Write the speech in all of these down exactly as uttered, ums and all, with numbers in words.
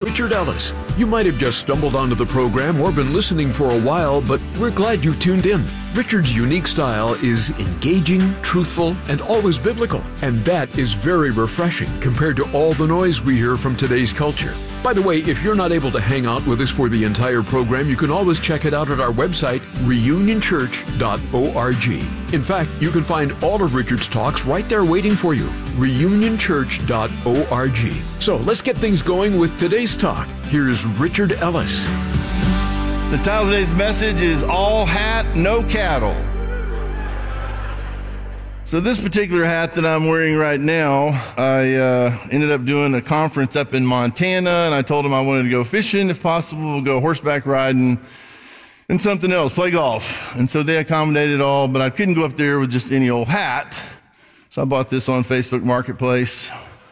Richard Ellis. You might have just stumbled onto the program or been listening for a while, but we're glad you tuned in. Richard's unique style is engaging, truthful, and always biblical, and that is very refreshing compared to all the noise we hear from today's culture. By the way, if you're not able to hang out with us for the entire program, you can always check it out at our website, reunion church dot org. In fact, you can find all of Richard's talks right there waiting for you, reunion church dot org. So let's get things going with today's talk. Here's Richard Ellis. The title of today's message is All Hat, No Cattle. So this particular hat that I'm wearing right now, I uh, ended up doing a conference up in Montana, and I told them I wanted to go fishing, if possible, go horseback riding, and something else, play golf. And so they accommodated all, but I couldn't go up there with just any old hat. So I bought this on Facebook Marketplace.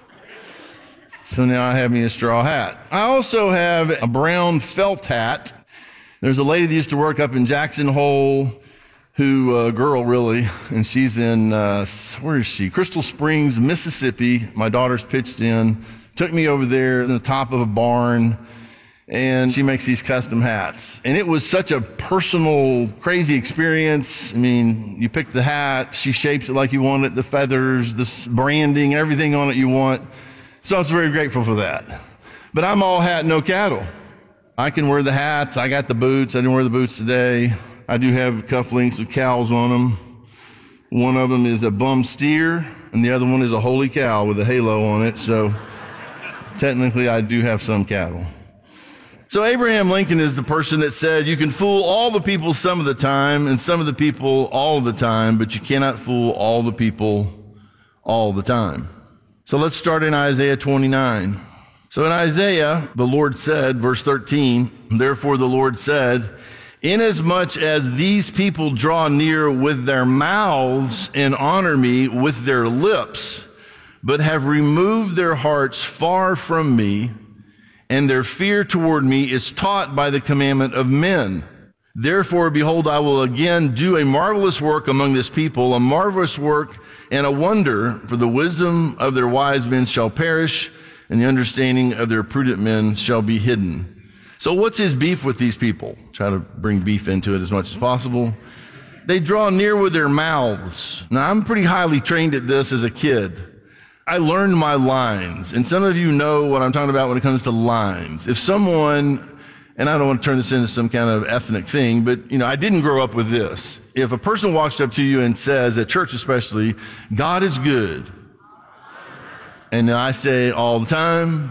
So now I have me a straw hat. I also have a brown felt hat. There's a lady that used to work up in Jackson Hole, who, a uh, girl really, and she's in, uh, where is she? Crystal Springs, Mississippi. My daughter's pitched in, took me over there in the top of a barn, and she makes these custom hats. And it was such a personal, crazy experience. I mean, you pick the hat, she shapes it like you want it, the feathers, the branding, everything on it you want. So I was very grateful for that. But I'm all hat, no cattle. I can wear the hats, I got the boots, I didn't wear the boots today. I do have cufflinks with cows on them. One of them is a bum steer, and the other one is a holy cow with a halo on it. So technically, I do have some cattle. So Abraham Lincoln is the person that said, you can fool all the people some of the time, and some of the people all of the time, but you cannot fool all the people all the time. So let's start in Isaiah twenty-nine. So in Isaiah, the Lord said, verse thirteen, therefore the Lord said, inasmuch as these people draw near with their mouths and honor me with their lips, but have removed their hearts far from me, and their fear toward me is taught by the commandment of men. Therefore, behold, I will again do a marvelous work among this people, a marvelous work and a wonder, for the wisdom of their wise men shall perish, and the understanding of their prudent men shall be hidden. So what's his beef with these people? Try to bring beef into it as much as possible. They draw near with their mouths. Now, I'm pretty highly trained at this as a kid. I learned my lines, and some of you know what I'm talking about when it comes to lines. If someone, and I don't want to turn this into some kind of ethnic thing, but, you know, I didn't grow up with this. If a person walks up to you and says, at church especially, God is good, and I say all the time,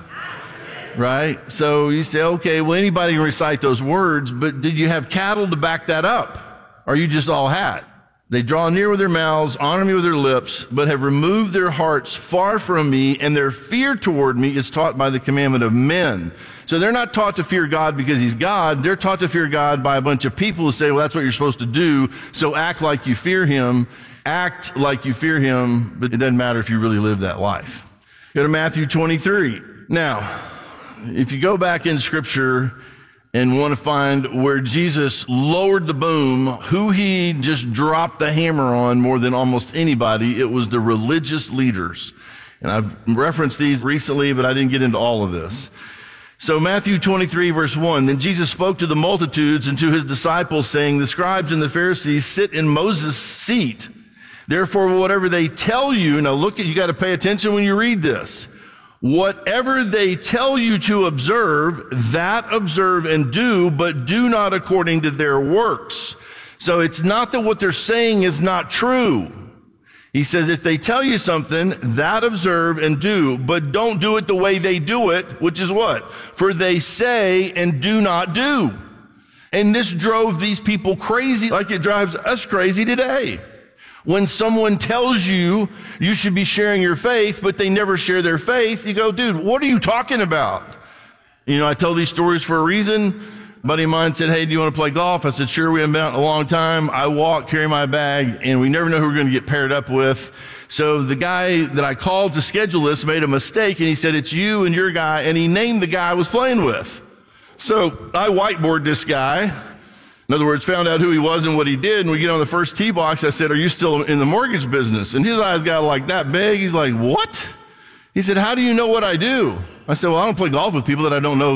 right? So you say, okay, well, anybody can recite those words, but did you have cattle to back that up? Or are you just all hat? They draw near with their mouths, honor me with their lips, but have removed their hearts far from me, and their fear toward me is taught by the commandment of men. So they're not taught to fear God because he's God. They're taught to fear God by a bunch of people who say, well, that's what you're supposed to do, so act like you fear him. Act like you fear him, but it doesn't matter if you really live that life. Go to Matthew twenty-three. Now, if you go back in Scripture and want to find where Jesus lowered the boom, who he just dropped the hammer on more than almost anybody, it was the religious leaders. And I've referenced these recently, but I didn't get into all of this. So Matthew twenty-three, verse one, then Jesus spoke to the multitudes and to his disciples, saying, the scribes and the Pharisees sit in Moses' seat. Therefore, whatever they tell you, now look at, you got to pay attention when you read this. Whatever they tell you to observe, that observe and do, but do not according to their works. So it's not that what they're saying is not true. He says, if they tell you something, that observe and do, but don't do it the way they do it, which is what? For they say and do not do. And this drove these people crazy like it drives us crazy today. When someone tells you you should be sharing your faith, but they never share their faith, you go, dude, what are you talking about? You know, I tell these stories for a reason. A buddy of mine said, hey, do you want to play golf? I said, sure, we haven't been out in a long time. I walk, carry my bag, and we never know who we're going to get paired up with. So the guy that I called to schedule this made a mistake, and he said, it's you and your guy, and he named the guy I was playing with. So I whiteboard this guy. In other words, found out who he was and what he did, and we get on the first tee box. I said, are you still in the mortgage business? And his eyes got like that big. He's like, what? He said, how do you know what I do? I said, well, I don't play golf with people that I don't know